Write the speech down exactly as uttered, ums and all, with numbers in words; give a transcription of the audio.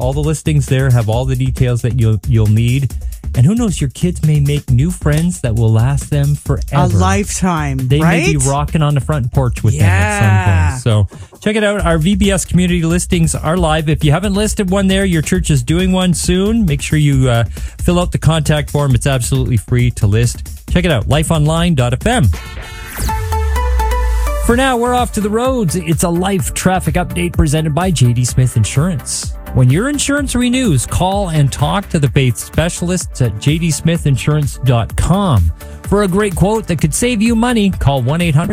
All the listings there have all the details that you'll, you'll need. And who knows, your kids may make new friends that will last them forever. A lifetime, They right? may be rocking on the front porch with Yeah. them at some point. So check it out. Our V B S community listings are live. If you haven't listed one there, your church is doing one soon. Make sure you uh, fill out the contact form. It's absolutely free to list. Check it out, life online dot f m. For now, we're off to the roads. It's a life traffic update presented by J D Smith Insurance. When your insurance renews, call and talk to the faith specialists at j d smith insurance dot com. For a great quote that could save you money, call one eight hundred